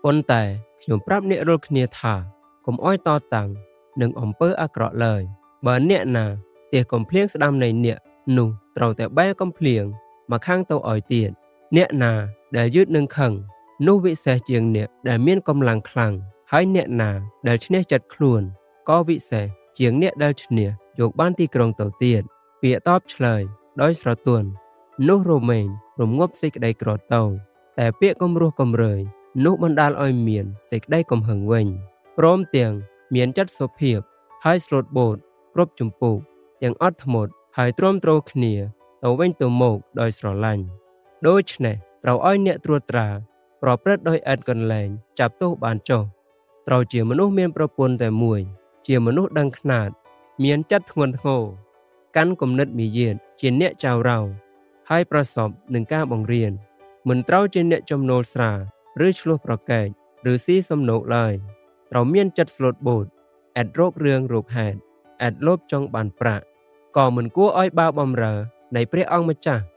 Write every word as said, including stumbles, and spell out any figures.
ប៉ុន្តែខ្ញុំប្រាប់អ្នករាល់គ្នាថាកុំអោយតតាំងនឹងអំពើអាក្រក់ឡើយបើអ្នកណាទះកំភ្លៀងស្ដាំនៃអ្នកនោះត្រូវតែបែរកំភ្លៀងមកខាងទៅឲ្យទៀតអ្នកណាដែលយឺតនឹងខឹងនោះវិសេសជាងអ្នកដែលមានកម្លាំងខ្លាំងហើយអ្នកណាដែលឈ្នះចិត្តខ្លួនក៏វិសេសជាងអ្នកដែលឈ្នះយកបានទីក្រុងទៅទៀតពាក្យតបឆ្លើយដោយស្រទន់នោះរមែងរងាប់សេចក្តីក្រតោងតែពាក្យគំរោះគំរើយនោះបណ្ដាលឲ្យមានសេចក្តីកំហឹងវិញព្រមទាំងមានចិត្តសុភាពហើយស្លូតបូតគ្រប់ចម្ពោះទាំងអត់ធ្មត់ហើយទ្រាំទ្រគ្នាទៅវិញទៅមកដោយស្រឡាញ់ដូច្នេះត្រូវឲ្យអ្នកត្រួតត្រាប្រព្រឹត្តដោយឥតកន្លែងចាប់ទោសបានចុះត្រូវជាមនុស្សមានប្រពន្ធតែមួយជាមនុស្សដឹងខ្នាតមានចិត្តធ្ងន់ធ្ងរកាន់គំនិតមាយាទជាអ្នកចៅរៅហើយប្រសពនឹងការបង្រៀនមិនត្រូវជាអ្នកចំណូលស្រាឬឆ្លោះប្រកែកឬស៊ីសំណូកឡើយត្រូវមានចិត្តស្លូតបូតឥតរោគរឿងរោគហេតុឥតលោភចង់បានប្រាក់ក៏មិនគួរឲ្យបាវបំរើនៃព្រះអង្គម្ចាស់